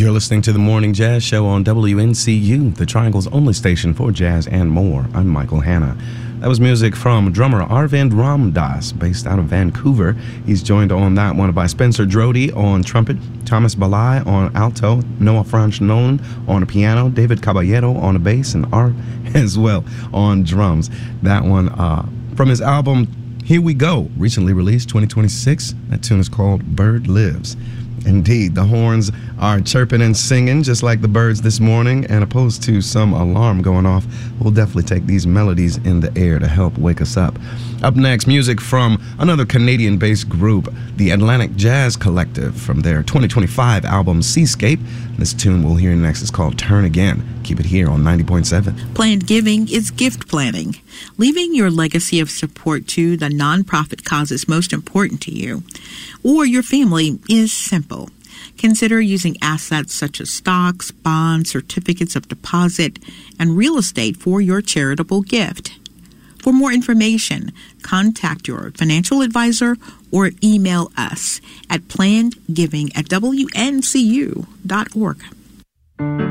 You're listening to the Morning Jazz Show on WNCU, the Triangle's only station for jazz and more. I'm Michael Hanna. That was music from drummer Arvind Ramdas, based out of Vancouver. He's joined on that one by Spencer Drody on trumpet, Thomas Balai on alto, Noah Franchnon on a piano, David Caballero on a bass, and Art as well on drums. That one from his album Here We Go, recently released 2026. That tune is called Bird Lives. Indeed, the horns are chirping and singing just like the birds this morning, and opposed to some alarm going off, we'll definitely take these melodies in the air to help wake us up. Up next, music from another Canadian-based group, the Atlantic Jazz Collective, from their 2025 album Seascape. This tune we'll hear next is called Turn Again. Keep it here on 90.7. Planned giving is gift planning. Leaving your legacy of support to the nonprofit causes most important to you or your family is simple. Consider using assets such as stocks, bonds, certificates of deposit, and real estate for your charitable gift. For more information, contact your financial advisor or email us at plannedgiving@wncu.org.